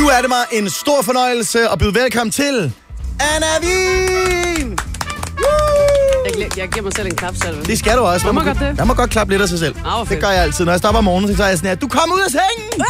Nu er det mig en stor fornøjelse at byde velkommen til Anna Wien! Jeg giver mig selv en klapsalve. Det skal du også. Man må godt klappe lidt af sig selv. Det gør jeg altid. Når jeg stopper om morgenen, så er jeg sådan her, du kommer ud af sengen!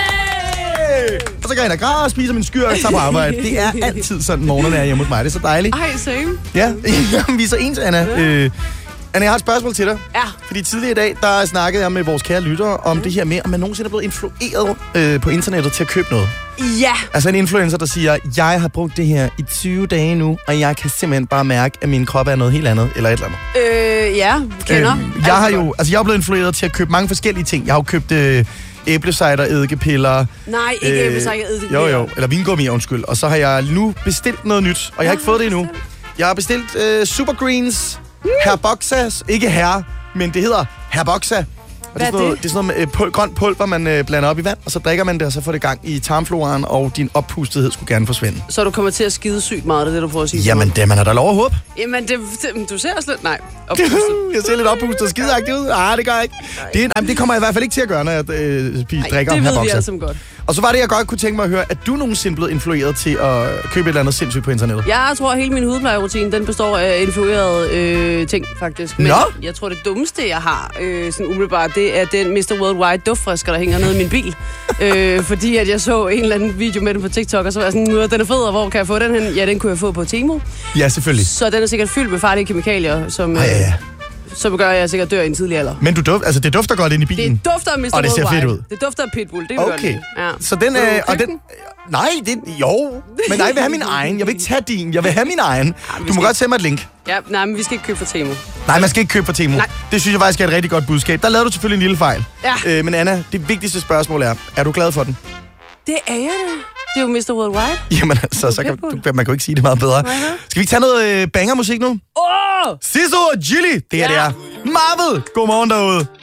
Hey! Og så går jeg ind og græder og spiser min skyr og tager på arbejde. Det er altid sådan, morgenen er hjemme hos mig. Det er så dejligt. Ej, same. Ja, vi er så ens, Anna. Anna, jeg har et spørgsmål til dig. Ja. Fordi tidligere i dag, der snakkede jeg med vores kære lyttere om det her med, om man nogensinde er blevet influeret på internettet til at købe noget. Ja. Altså en influencer, der siger, jeg har brugt det her i 20 dage nu, og jeg kan simpelthen bare mærke, at min krop er noget helt andet, eller et eller andet. Ja, kender. Jeg er blevet influeret til at købe mange forskellige ting. Jeg har jo købt æblecider, eddikepiller. Nej, ikke æblecider, eddikepiller. Jo, eller vingummi, undskyld. Og så har jeg nu bestilt noget nyt, og jeg har ikke fået det endnu. Jeg har bestilt Supergreens, Herboxas, ikke herre, men det hedder Herboxa. Og det er sådan noget grønt pulver, man blander op i vand, og så drikker man det, og så får det gang i tarmfloraen, og din oppustethed skulle gerne forsvinde. Så du kommer til at skide sygt meget, det er det, du prøver at sige? Jamen, det man har da lov at håbe. Jamen, du ser også lidt... Nej, oppustet. Jeg ser lidt oppustet og skideagtigt ud. Det gør jeg ikke. Det kommer jeg i hvert fald ikke til at gøre, når jeg drikker Herboxa. Det ved vi alle sammen godt. Og så var det, jeg godt kunne tænke mig at høre, at du nogensinde blevet influeret til at købe et eller andet sindssygt på internettet? Jeg tror, at hele min hudplejerutine, den består af influerede ting, faktisk. Men jeg tror, det dummeste, jeg har, sådan umiddelbart, det er den Mr. Worldwide duftfrisker, der hænger nede i min bil. Fordi at jeg så en eller anden video med den på TikTok, og så var jeg sådan, den er fed, og hvor kan jeg få den hen? Ja, den kunne jeg få på Temu. Ja, selvfølgelig. Så den er sikkert fyldt med farlige kemikalier, som... Så gør jeg sikkert dør i en tidlig alder. Men det dufter godt ind i bilen? Det dufter af Mr. Og det ser fedt ud? Det dufter af Pitbull, det gør okay. det. Ja. Så den nej, men nej, jeg vil have min egen. Jeg vil ikke tage din, jeg vil have min egen. Du må godt sende mig et link. Ja, nej, men vi skal ikke købe fra Temu. Nej, man skal ikke købe fra Temu. Nej. Det synes jeg faktisk er et rigtig godt budskab. Der lavede du selvfølgelig en lille fejl. Ja. Men Anna, det vigtigste spørgsmål er du glad for den? Det er jeg da. Det er jo Mr. Worldwide. Jamen altså, så kan man kan jo ikke sige det meget bedre. Skal vi ikke tage noget bangermusik nu? Sisso og Gilly, det her det er Marvel. Godmorgen derude.